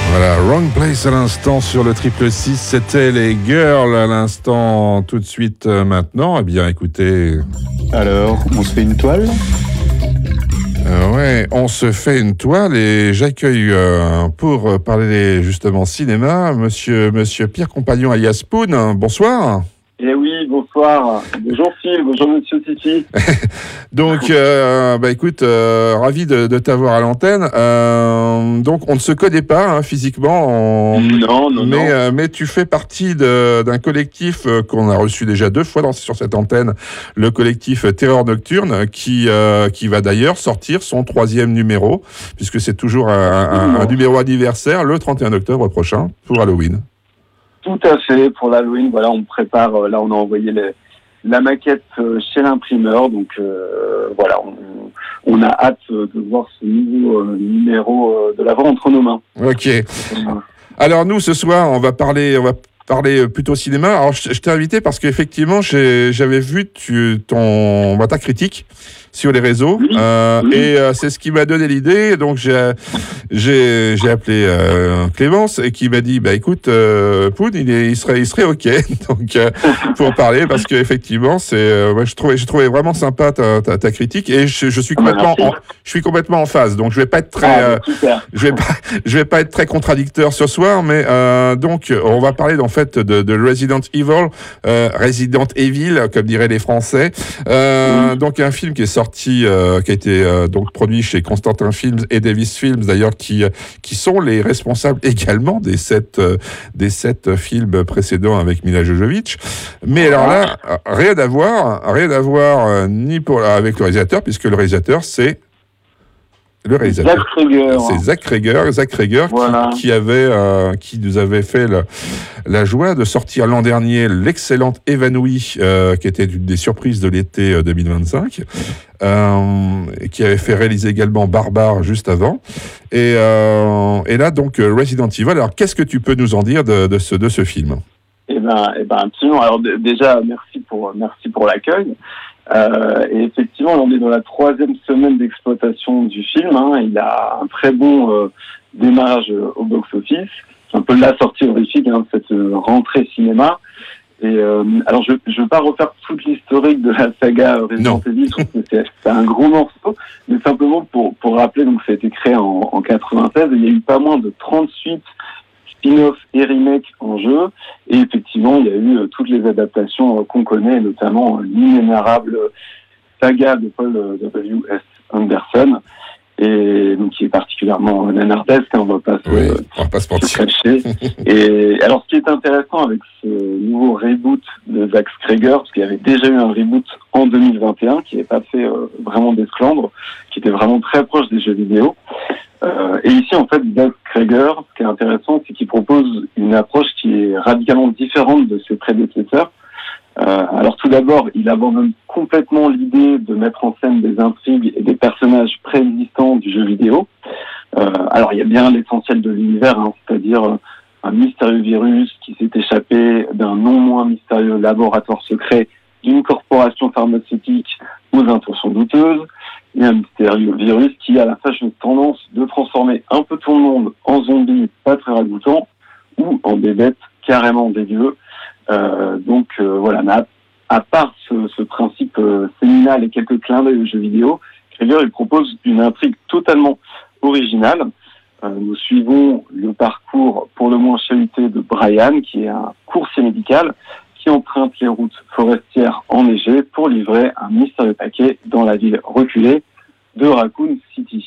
Voilà, Wrong Place à l'instant sur le 666, c'était les Girls à l'instant, tout de suite maintenant. Eh bien, écoutez... Alors, on se fait une toile ? Ouais, on se fait une toile et j'accueille pour parler justement cinéma, monsieur Pierre Compagnon alias Poon. Bonsoir. Eh oui, bonsoir. Bonjour Phil, bonjour Monsieur Titi. Donc, écoute, ravi de t'avoir à l'antenne. Donc, on ne se connaît pas physiquement. Non. Mais tu fais partie d'un collectif qu'on a reçu déjà 2 fois sur cette antenne, le collectif Terreur Nocturne, qui va d'ailleurs sortir son 3e numéro, puisque c'est toujours un numéro anniversaire le 31 octobre prochain pour Halloween. Tout à fait, pour l'Halloween, voilà, on prépare, là on a envoyé la maquette chez l'imprimeur, donc voilà, on a hâte de voir ce nouveau numéro de l'avoir entre nos mains. Ok. Alors nous, ce soir, on va parler plutôt cinéma. Alors je t'ai invité parce qu'effectivement, j'avais vu ta critique sur les réseaux, oui. Et c'est ce qui m'a donné l'idée. Donc j'ai appelé Clémence et qui m'a dit écoute, Poon, il serait ok donc pour parler, parce que effectivement moi je trouvais vraiment sympa ta critique, et je suis complètement en phase. Donc je vais pas être très je vais pas être très contradicteur ce soir, mais donc on va parler en fait de Resident Evil comme diraient les Français. Donc un film qui est sorti, qui a été donc produit chez Constantin Films et Davis Films d'ailleurs, qui sont les responsables également des 7 films précédents avec Mila Jovovich. Mais alors là, rien à voir avec le réalisateur, puisque le réalisateur c'est Zach Cregger, voilà. Qui nous avait fait la joie de sortir l'an dernier l'excellente Évanoui, qui était une des surprises de l'été 2025, qui avait fait réaliser également Barbare juste avant, et là donc Resident Evil. Alors qu'est-ce que tu peux nous en dire de ce film ? Eh ben absolument. Alors déjà merci pour l'accueil. Et effectivement, on est dans la 3e semaine d'exploitation du film. Il a un très bon démarrage au box-office. C'est un peu la sortie horrifique de cette rentrée cinéma. Et alors, je ne veux pas refaire toute l'historique de la saga Resident Evil. Je trouve que c'est un gros morceau, mais simplement pour rappeler, donc ça a été créé en 96. Et il y a eu pas moins de 38 spin-off et remake en jeu, et effectivement il y a eu toutes les adaptations qu'on connaît, notamment l'inénarrable saga de Paul W.S. Anderson, et donc qui est particulièrement nanardesque, on va pas se cacher. Et alors ce qui est intéressant avec ce nouveau reboot de Zach Cregger, parce qu'il y avait déjà eu un reboot en 2021 qui n'avait pas fait vraiment d'esclandre, qui était vraiment très proche des jeux vidéo. Et ici, en fait, Zach Cregger, ce qui est intéressant, c'est qu'il propose une approche qui est radicalement différente de ses prédécesseurs. Alors tout d'abord, il abandonne complètement l'idée de mettre en scène des intrigues et des personnages préexistants du jeu vidéo. Alors il y a bien l'essentiel de l'univers, c'est-à-dire un mystérieux virus qui s'est échappé d'un non moins mystérieux laboratoire secret d'une corporation pharmaceutique aux intentions douteuses, et un mystérieux virus qui a la fâcheuse tendance de transformer un peu tout le monde en zombies pas très ragoûtants ou en bébêtes carrément dégueux. Voilà, mais à part ce principe séminal et quelques clins d'œil aux jeux vidéo, Cregger il propose une intrigue totalement originale. Nous suivons le parcours pour le moins chahuté de Brian, qui est un coursier médical qui emprunte les routes forestières enneigées pour livrer un mystérieux paquet dans la ville reculée de Raccoon City.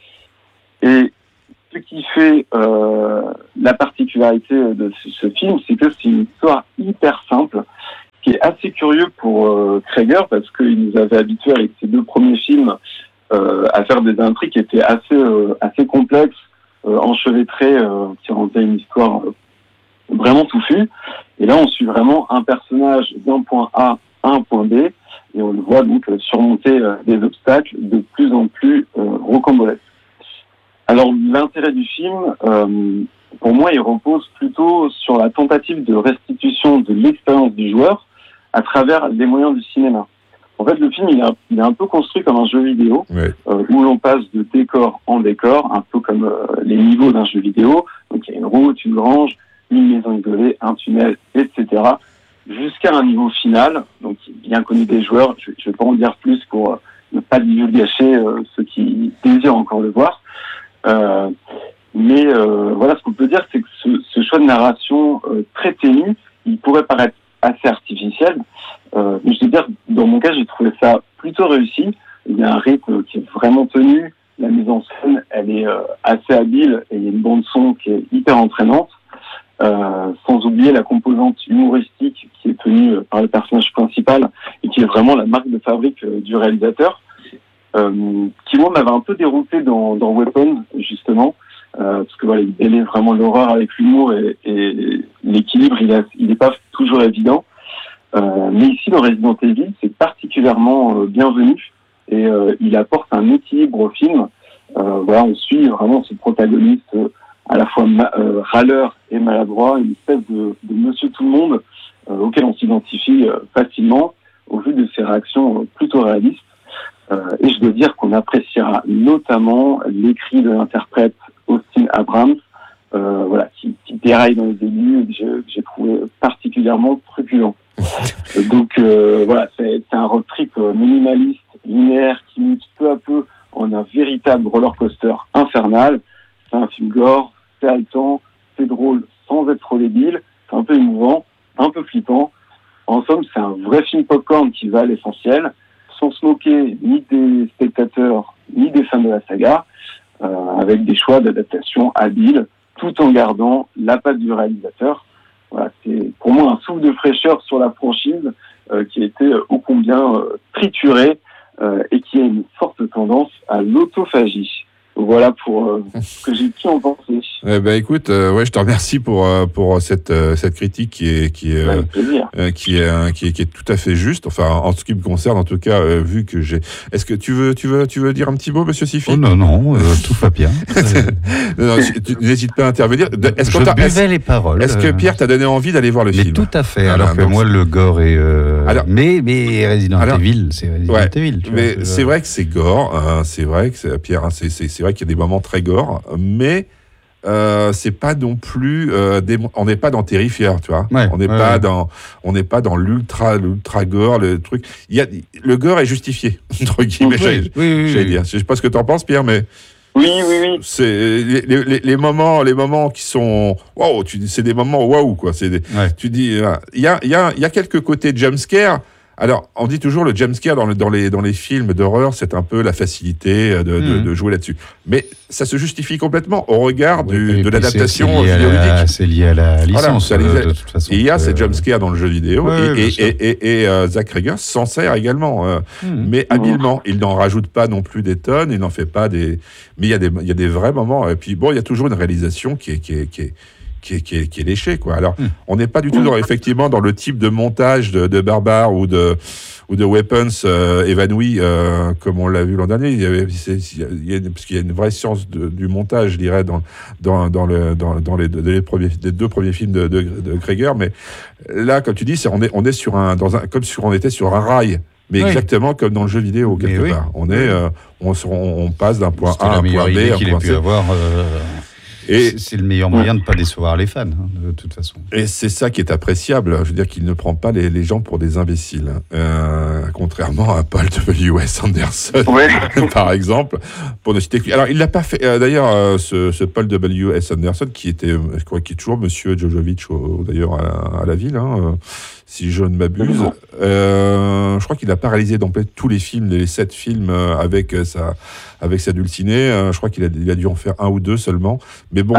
Et ce qui fait la particularité de ce film, c'est que c'est une histoire hyper simple, qui est assez curieux pour Cregger, parce qu'il nous avait habitués avec ses 2 premiers films à faire des intrigues qui étaient assez complexes, enchevêtrées, qui rendaient une histoire vraiment touffue. Et là, on suit vraiment un personnage d'un point A à un point B, et on le voit donc surmonter des obstacles de plus en plus rocambolesques. Alors, l'intérêt du film, pour moi, il repose plutôt sur la tentative de restitution de l'expérience du joueur à travers les moyens du cinéma. En fait, le film, il est un peu construit comme un jeu vidéo, où l'on passe de décor en décor, un peu comme les niveaux d'un jeu vidéo. Donc, il y a une route, une grange, une maison isolée, un tunnel, etc. Jusqu'à un niveau final, donc bien connu des joueurs. Je ne vais pas en dire plus pour ne pas divulgacher ceux qui désirent encore le voir. Mais voilà, ce qu'on peut dire, c'est que ce choix de narration très ténu, il pourrait paraître assez artificiel. Mais je veux dire, dans mon cas, j'ai trouvé ça plutôt réussi. Il y a un rythme qui est vraiment tenu. La mise en scène, elle est assez habile et il y a une bande son qui est hyper entraînante. Sans oublier la composante humoristique qui est tenue par le personnage principal et qui est vraiment la marque de fabrique du réalisateur. Qui moi m'avait un peu dérouté dans Weapon, justement, parce que voilà, il mêlait vraiment l'horreur avec l'humour et l'équilibre, il est pas toujours évident. Mais ici, dans Resident Evil, c'est particulièrement bienvenu et il apporte un équilibre au film. Voilà, on suit vraiment ce protagoniste à la fois râleur et maladroit, une espèce de monsieur tout le monde auquel on s'identifie facilement au vu de ses réactions plutôt réalistes. Et je dois dire qu'on appréciera notamment l'écrit de l'interprète Austin Abrams, voilà, qui déraille dans les aigus, que j'ai trouvé particulièrement truculent. Donc voilà, c'est un road trip minimaliste, linéaire, qui mute peu à peu en un véritable roller coaster infernal. C'est un film gore, c'est haletant, c'est drôle sans être trop débile, c'est un peu émouvant, un peu flippant. En somme, c'est un vrai film popcorn qui va à l'essentiel, sans se moquer ni des spectateurs ni des fans de la saga, avec des choix d'adaptation habiles, tout en gardant la patte du réalisateur. Voilà, c'est pour moi un souffle de fraîcheur sur la franchise qui a été ô combien triturée et qui a une forte tendance à l'autophagie. Voilà pour ce que j'ai pu en penser. Écoute, ouais, je te remercie pour cette critique qui est tout à fait juste. Enfin, en ce qui me concerne, en tout cas, vu que j'ai. Est-ce que tu veux dire un petit mot, Monsieur Sifi ? Oh non, tout va bien. Non, tu n'hésites pas à intervenir. Je buvais les paroles. Est-ce que Pierre t'a donné envie d'aller voir le film ? Tout à fait. Alors que moi, le gore est. Mais Resident Evil, c'est Resident Evil. Mais c'est vrai que c'est gore. C'est vrai que Pierre, c'est vrai qu'il y a des moments très gore, mais c'est pas non plus on n'est pas dans Terrifier, tu vois. Ouais, on n'est pas dans l'ultra gore, le truc. Le gore est justifié entre guillemets. J'allais dire. Je sais pas ce que t'en penses, Pierre, mais oui. C'est les moments qui sont waouh. C'est des moments waouh quoi. Tu dis il y a quelques côtés jumpscare. Alors, on dit toujours le jumpscare dans les films d'horreur, c'est un peu la facilité de jouer là-dessus. Mais ça se justifie complètement au regard de l'adaptation vidéoludique. C'est lié à la licence, de toute façon. Il y a ces jumpscares dans le jeu vidéo, et Zach Cregger s'en sert également, mais habilement. Il n'en rajoute pas non plus des tonnes, il n'en fait pas des... Mais il y a des vrais moments. Et puis, bon, il y a toujours une réalisation qui est léché, quoi. Alors, on n'est pas du tout effectivement dans le type de montage de Barbare ou de Weapons évanoui comme on l'a vu l'an dernier. Parce qu'il y a une vraie science du montage, je dirais, dans les deux premiers films de Cregger. Mais là, comme tu dis, on est sur on était sur un rail. Mais exactement comme dans le jeu vidéo, quelque part. On passe d'un point A à un point B à un point C. Et c'est le meilleur moyen de ne pas décevoir les fans, de toute façon. Et c'est ça qui est appréciable. Je veux dire qu'il ne prend pas les gens pour des imbéciles. Contrairement à Paul W.S. Anderson, par exemple. Pour ne citer que lui. Alors, il l'a pas fait. D'ailleurs, ce Paul W.S. Anderson, qui est toujours Monsieur Jojovic, d'ailleurs, à la ville, si je ne m'abuse. Je crois qu'il n'a pas réalisé tous les films, les 7 films avec sa dulcinée. Je crois qu'il a dû en faire 1 ou 2 seulement. Mais bon.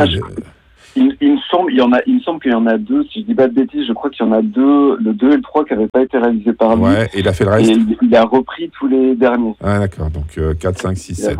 Il me semble qu'il y en a 2, si je dis pas de bêtises, je crois qu'il y en a 2, le 2 et le 3 qui n'avaient pas été réalisés par lui. Ouais, et il a fait le reste. Et il a repris tous les derniers. Ah, d'accord, donc 4, 5, 6, 7.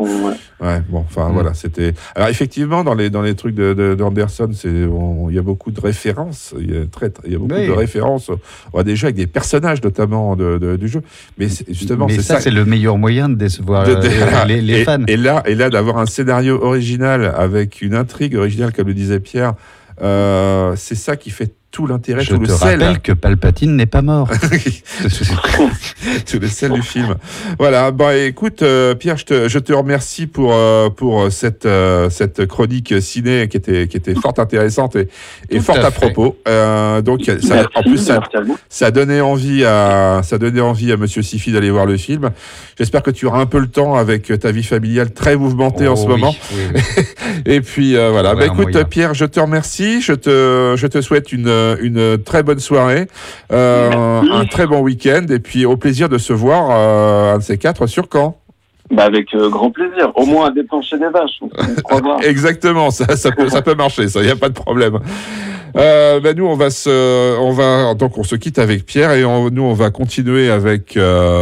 Voilà, c'était... Alors, effectivement, dans les trucs d'Anderson, il y a beaucoup de références, il y a beaucoup de références, déjà avec des personnages, notamment, du jeu. Mais justement, c'est ça, c'est le meilleur moyen de décevoir les fans. Et là, d'avoir un scénario original, avec une intrigue originale, comme le disait Pierre, c'est ça qui fait tout l'intérêt, tout le sel. Je te rappelle que Palpatine n'est pas mort. Tout le sel du film. Voilà. Bah, écoute, Pierre, je te remercie pour cette chronique ciné qui était fort intéressante et fort à propos. Donc, en plus, ça donnait envie à Monsieur Sifi d'aller voir le film. J'espère que tu auras un peu le temps avec ta vie familiale très mouvementée en ce moment. Oui. Et puis voilà. Bah, écoute, Pierre, je te remercie. Je te souhaite une très bonne soirée, un très bon week-end, et puis au plaisir de se voir un de ces quatre sur Caen. Bah avec grand plaisir. Au moins à déplancher des vaches. Exactement, ça peut marcher, ça, y a pas de problème. Nous on se quitte avec Pierre et on va continuer avec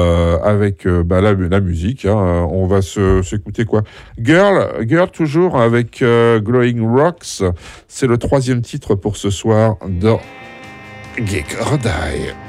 la musique. On va s'écouter quoi? Girl toujours avec Glowing Rocks. C'est le 3e titre pour ce soir dans Geek or Die.